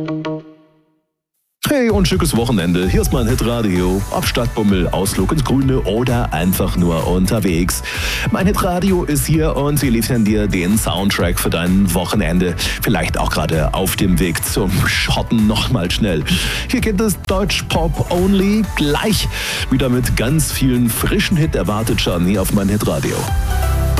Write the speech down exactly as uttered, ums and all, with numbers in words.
Hey und schickes Wochenende, hier ist mein Hitradio. Ob Stadtbummel, Ausflug ins Grüne oder einfach nur unterwegs. Mein Hitradio ist hier und sie liefern dir den Soundtrack für dein Wochenende. Vielleicht auch gerade auf dem Weg zum Schotten nochmal schnell. Hier geht es Deutsch Pop Only. Gleich wieder mit ganz vielen frischen Hit erwartet schon hier auf mein Hitradio.